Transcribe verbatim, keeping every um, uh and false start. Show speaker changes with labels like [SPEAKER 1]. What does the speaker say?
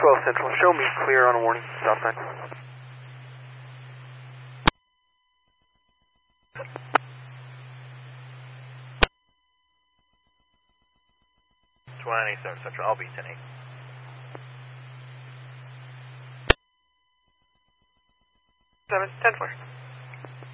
[SPEAKER 1] twelve Central, show me clear on a warning, south side.
[SPEAKER 2] twenty-seven Central, I'll be ten eight.
[SPEAKER 1] seven, ten four.